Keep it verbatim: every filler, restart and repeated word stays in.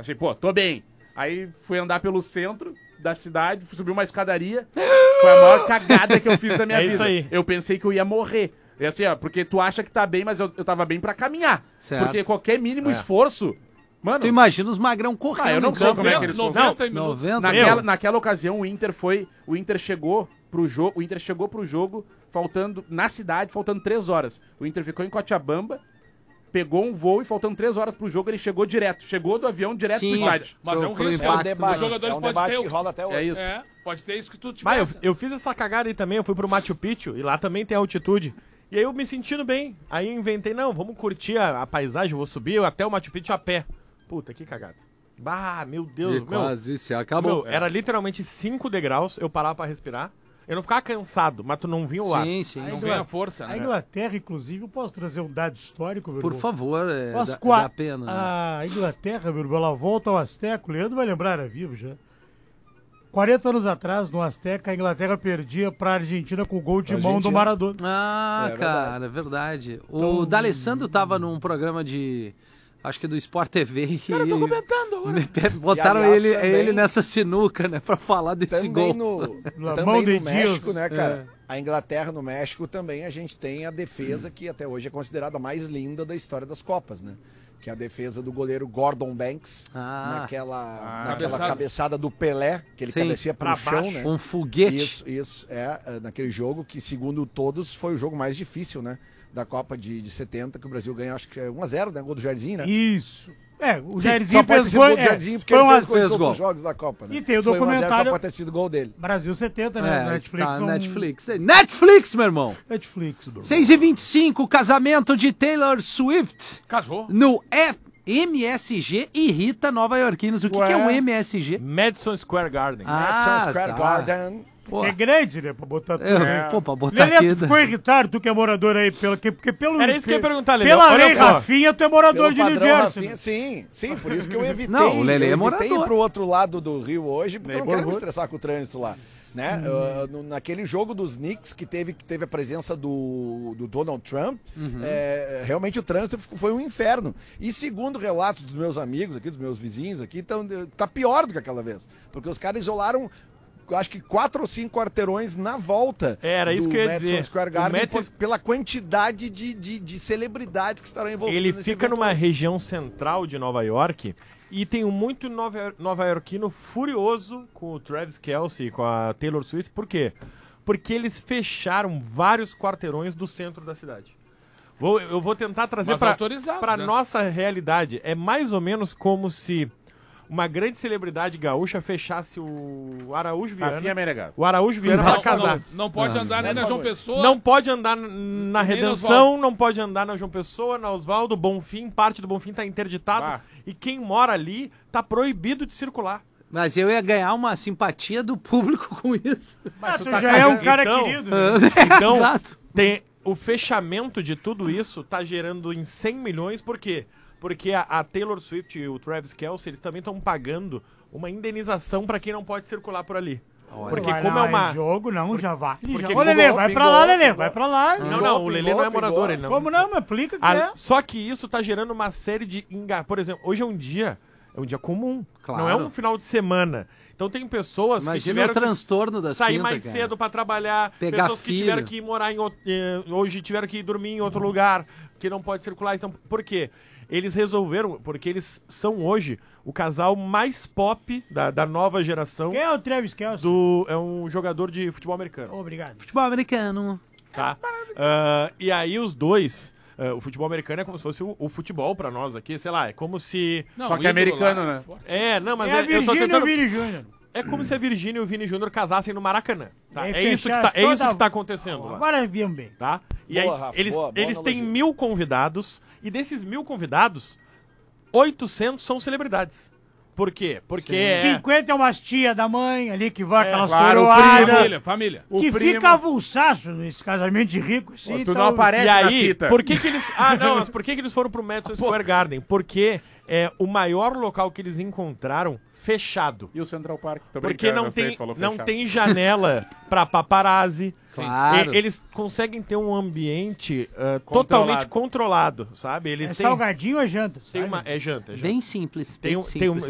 Assim, pô, tô bem. Aí fui andar pelo centro da cidade, fui subir uma escadaria. Foi a maior cagada que eu fiz da minha É vida. isso aí. Eu pensei que eu ia morrer. É assim, ó, porque tu acha que tá bem, mas eu, eu tava bem pra caminhar. Certo. Porque qualquer mínimo é. esforço... Mano, Tu imagina os magrão correndo. Ah, eu não em sei campo. como é que eles noventa minutos. noventa Naquela, naquela ocasião, o Inter foi. O Inter chegou pro jogo. O Inter chegou pro jogo faltando. Na cidade, faltando três horas. O Inter ficou em Cochabamba, pegou um voo e faltando três horas pro jogo, ele chegou direto. Chegou do avião direto Sim, pro estádio. Mas Pro- é um pro risco. impacto Os do debate. jogadores É um podem debate ter. que rola até hoje. É isso. É, pode ter isso que tu Mas tivesse. eu, eu fiz essa cagada aí também, eu fui pro Machu Picchu e lá também tem altitude. E aí eu me sentindo bem. Aí eu inventei, não, vamos curtir a, a paisagem, eu vou subir até o Machu Picchu a pé. Puta, que cagada. Bah, meu Deus, E meu. quase se acabou. Meu, era literalmente cinco degraus, eu parava pra respirar. Eu não ficava cansado, mas tu não vinha o ar. Sim, sim. Não sim. vem a força, A né? Inglaterra, inclusive, eu posso trazer um dado histórico, meu Por irmão? favor, é, Faz dá, qua- dá pena. né? A Inglaterra, meu irmão, ela volta ao Azteca. O Leandro vai lembrar, era vivo já. quarenta anos atrás, no Azteca, a Inglaterra perdia pra Argentina com o gol de Pra mão do Argentina. Maradona. Ah, É cara, é verdade. O Então- D'Alessandro tava num programa de... Acho que do Sport T V. E Cara, eu tô comentando agora. me pe- botaram E, aliás, ele, também- ele nessa sinuca, né? Pra falar desse Também gol. no, La também mão no de México, Deus. né, cara? A Inglaterra, no México, também a gente tem a defesa que até hoje é considerada a mais linda da história das Copas, né? Que é a defesa do goleiro Gordon Banks, Ah. naquela, naquela Cabeçada. cabeçada do Pelé, que ele Sim, cabeceia pro pra chão, baixo. né? Um foguete. Isso, isso, é, é, naquele jogo que, segundo todos, foi o jogo mais difícil, né? Da Copa de, de setenta, que o Brasil ganhou, acho que é um a zero, né? Gol do Jairzinho, né? Isso. É, o Sim, Jairzinho só pode ter fez sido gol. gol do É, Jairzinho, porque foi ele uma... fez gol em fez todos gol. os jogos da Copa, né? E tem o Se foi um a zero, documentário- só pode ter sido gol dele. Brasil setenta, né? É, Netflix. tá, um- Netflix. Netflix, meu irmão. Netflix, meu irmão. seis e vinte e cinco, casamento de Taylor Swift Casou. no F- M S G irrita nova-iorquinos. O que, que é o M S G? Madison Square Garden. Ah, Madison Square tá. Garden. Pô, É grande, né? Pra botar tudo. eu- né? pô, pra botar Lelê, aqui... tu ficou irritado, tu que é morador aí, pelo, que, porque pelo... Era isso que eu ia pe- perguntar, Lelê. Pela Olha lei, só. Rafinha, tu é morador Pelo de New padrão, Jersey. Rafinha, sim, sim, por isso que eu evitei. Não, o Lelê é eu evitei morador. ir pro outro lado do Rio hoje, porque eu não quero me Neighborhood. estressar com o trânsito lá. Né? Uh, no- naquele jogo dos Knicks que teve, que teve a presença do, do Donald Trump, é, realmente o trânsito foi um inferno. E segundo relatos dos meus amigos aqui, dos meus vizinhos aqui, tão, tá pior do que aquela vez. Porque os caras isolaram, eu acho que quatro ou cinco quarteirões na volta. Era isso do que eu ia Madison dizer. Square O Garden, Madison- por- pela quantidade de, de, de celebridades que estarão envolvidas. Ele nesse fica evento. numa região central de Nova York e tem um muito nova- nova-iorquino furioso com o Travis Kelce e com a Taylor Swift. Por quê? Porque eles fecharam vários quarteirões do centro da cidade. Vou- eu vou tentar trazer Mas para autorizados, para né? nossa realidade. É mais ou menos como se uma grande celebridade gaúcha fechasse o Araújo Viana. Rafinha Menegaso. O Araújo Viana para Não, casar. não, não pode andar nem na João Pessoa. Não pode andar n- na Nem Redenção, não pode andar na João Pessoa, na Oswaldo, Bonfim, parte do Bonfim tá interditado. Bah. E quem mora ali tá proibido de circular. Mas eu ia ganhar uma simpatia do público com isso. Ah, tu tá já é um cagando. cara Então- querido. né? Então, Exato. tem, o fechamento de tudo isso tá gerando em cem milhões, por quê? Porque a, a Taylor Swift e o Travis Kelce, eles também estão pagando uma indenização pra quem não pode circular por ali. Porque Vai como lá, é uma... jogo, não, já vai. porque Já... Ô, Lelê, pingou, vai pra pingou, lá, Lelê, pingou. vai pra lá. Não, não, o Lelê não é pingou, morador, pingou. ele não. Como não? Me explica que A- é. Só que isso tá gerando uma série de enga... Por exemplo, hoje é um dia, é um dia comum. Claro. Não é um final de semana. Então tem pessoas que Imagina tiveram o transtorno que das sair pintas, mais cara. cedo pra trabalhar, Pegar pessoas que filho. tiveram que ir morar em outro, eh, hoje tiveram que ir dormir em outro lugar, que não pode circular. Então, por quê? Eles resolveram, porque eles são hoje o casal mais pop da, da nova geração. Quem é o Travis Kelce? Do, é um jogador de futebol americano. Obrigado. Futebol americano. Tá? Ah, e aí os dois, ah, o futebol americano é como se fosse o, o futebol pra nós aqui, sei lá, é como se... Não, Só o que é ídolo americano, lá, né? forte. É, não, mas é a é, eu tô Virgínia e tentando... o Vini Júnior. É como se a Virgínia e o Vini Júnior casassem no Maracanã. Tá? E É, isso que fechar tá, é isso toda- que tá acontecendo lá. Agora viam bem. Tá? E Boa, aí, Rafa, eles, boa, boa eles têm analogia. mil convidados, e desses mil convidados, oitocentos são celebridades. Por quê? Porque é... cinquenta é umas tia da mãe ali que vai aquelas claro, o coroadas. Família, família. O Que primo- fica avulsaço nesse casamento de rico. Assim, Pô, tu então- não aparece E na aí, fita. por que que eles... Ah, não, mas por que que eles foram pro Madison Square Garden? Porque é o maior local que eles encontraram fechado. E o Central Park? Tô Porque brincando, não eu sei, tem, tu falou não fechado. tem janela pra paparazzi. Claro. E- eles conseguem ter um ambiente ah, Controlado. totalmente controlado, sabe? Eles É têm... salgadinho ou janta? Tem sabe? uma, é janta, é janta. Bem simples. Tem bem um, simples. tem um,